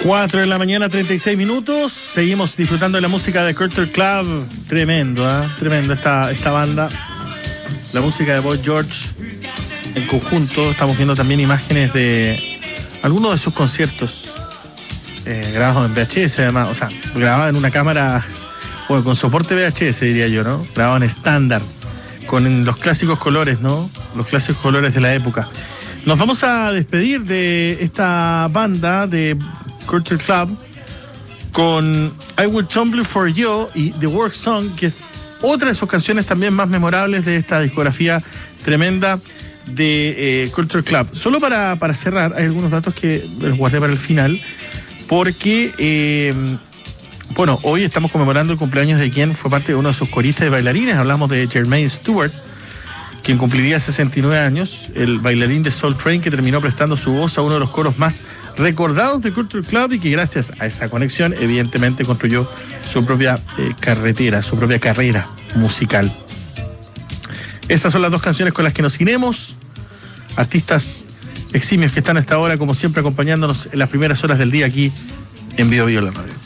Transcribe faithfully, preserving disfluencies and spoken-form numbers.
cuatro de la mañana, treinta y seis minutos. Seguimos disfrutando de la música de Culture Club. Tremendo, ¿eh? Tremendo esta, esta banda. La música de Boy George en conjunto. Estamos viendo también imágenes de algunos de sus conciertos eh, grabados en V H S, además. O sea, grabados en una cámara, bueno, con soporte V H S, diría yo, ¿no? Grabado en estándar, con los clásicos colores, ¿no? Los clásicos colores de la época. Nos vamos a despedir de esta banda de Culture Club con I Will Tumble For You y The Work Song, que es otra de sus canciones también más memorables de esta discografía tremenda de eh, Culture Club. Solo para, para cerrar, hay algunos datos que los guardé para el final, porque eh, bueno, hoy estamos conmemorando el cumpleaños de quien fue parte de uno de sus coristas y bailarines. Hablamos de Jermaine Stewart, quien cumpliría sesenta y nueve años, el bailarín de Soul Train que terminó prestando su voz a uno de los coros más recordados de Culture Club y que gracias a esa conexión evidentemente construyó su propia eh, carretera, su propia carrera musical. Estas son las dos canciones con las que nos iremos. Artistas eximios que están hasta ahora, como siempre, acompañándonos en las primeras horas del día aquí en Bio Bio la Radio.